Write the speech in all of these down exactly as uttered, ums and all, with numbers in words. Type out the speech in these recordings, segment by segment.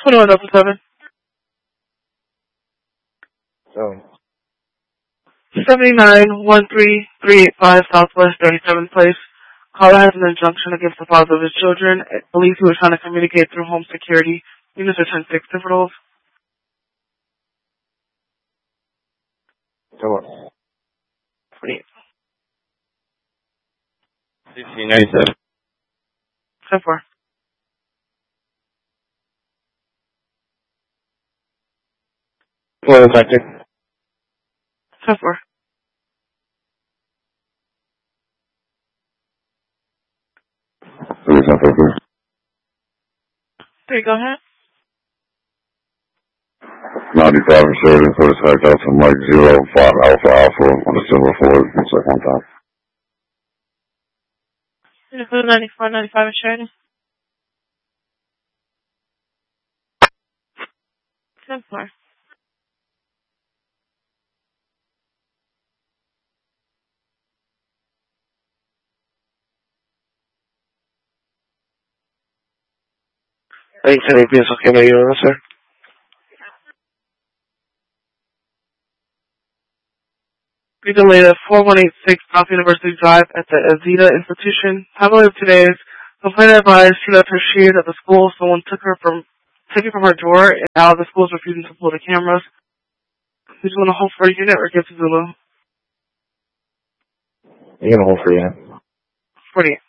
twenty-one double seven. So. seventy-nine one three three eight five Southwest thirty-seventh Place. Caller has an injunction against the father of his children. It believes he was trying to communicate through home security. Units are ten six different roles. So what? twenty-eight. C C ninety-seven. ten four. Well, tactic. ten four. Three, go ahead. ninety-five and Sheridan, put us back out to Mike zero five Alpha Alpha on the silver Ford. Looks like one time. Include ninety-four, ninety-five and Sheridan. ten four. Thanks, any pienso que me ayudan, sir? We delayed at four one eight six South University Drive at the Azita Institution. Time of today is complainant advised she left her shoes at the school. Someone took her from, took it from her drawer, and now the school is refusing to pull the cameras. Who's going to hold for a unit or give to Zulu? You're going to hold for a unit. forty-eight.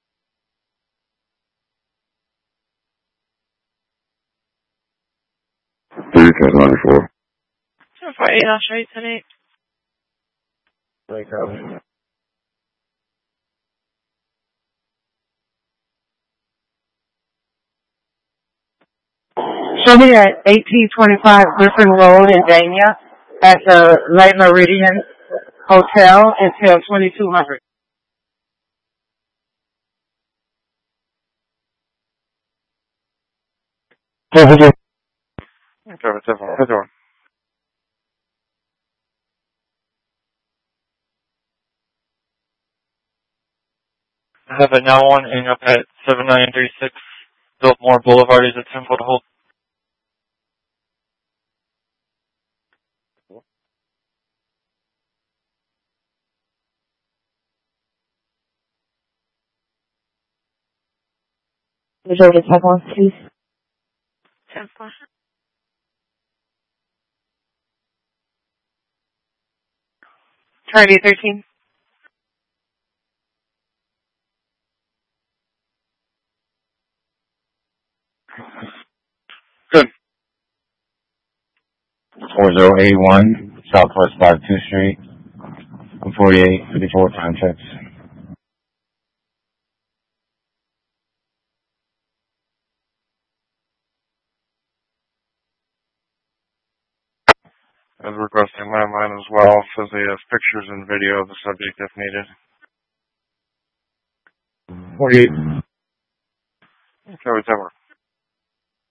three ten ninety-four. ten four eight, I'll show you ten eight. Right, copy. Show me at eighteen twenty-five Griffin Road in Dania at the Light Meridian Hotel until twenty-two hundred. Okay, okay. I have it now on hang up at seven nine three six Biltmore Boulevard. Is it ten foot hold? Would you have one, please? ten four. Trinity thirteen. Good. four zero eight one Southwest five-two Street. I'm forty-eight fifty-four time checks. I was requesting landline as well, says he has pictures and video of the subject if needed. forty-eight. Okay, whatever.